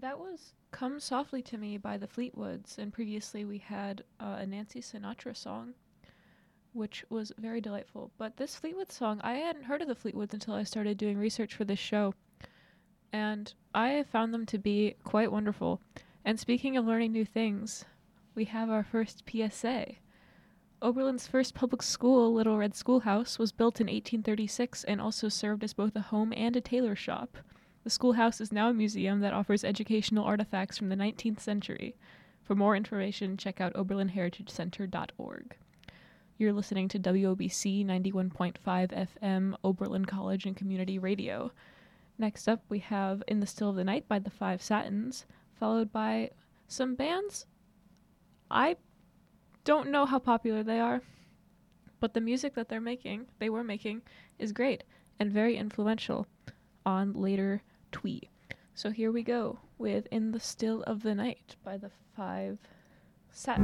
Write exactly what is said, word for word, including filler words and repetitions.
That was Come Softly to Me by the Fleetwoods, and previously we had uh, a Nancy Sinatra song, which was very delightful. But this Fleetwood song, I hadn't heard of the Fleetwoods until I started doing research for this show, and I found them to be quite wonderful. And speaking of learning new things, we have our first P S A. Oberlin's first public school, Little Red Schoolhouse, was built in eighteen thirty-six and also served as both a home and a tailor shop. The schoolhouse is now a museum that offers educational artifacts from the nineteenth century. For more information, check out oberlin heritage center dot org. You're listening to W O B C ninety-one point five F M, Oberlin College and Community Radio. Next up, we have In the Still of the Night by the Five Satins, followed by some bands. I don't know how popular they are, but the music that they're making, they were making, is great and very influential on later Twee. So here we go with In the Still of the Night by the Five Satins.